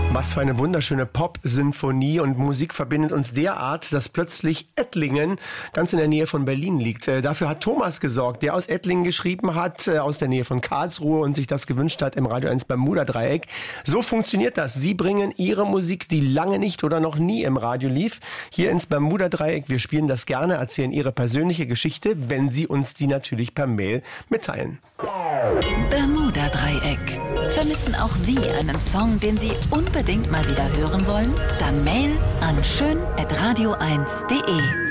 Was für eine wunderschöne Pop-Sinfonie, und Musik verbindet uns derart, dass plötzlich Ettlingen ganz in der Nähe von Berlin liegt. Dafür hat Thomas gesorgt, der aus Ettlingen geschrieben hat, aus der Nähe von Karlsruhe, und sich das gewünscht hat im Radio 1 Bermuda-Dreieck. So funktioniert das. Sie bringen Ihre Musik, die lange nicht oder noch nie im Radio lief, hier ins Bermuda-Dreieck. Wir spielen das gerne, erzählen Ihre persönliche Geschichte, wenn Sie uns die natürlich per Mail mitteilen. Bermuda-Dreieck. Vermissen auch Sie einen Song, den Sie unbedingt mal wieder hören wollen? Dann Mail an schön@radio1.de.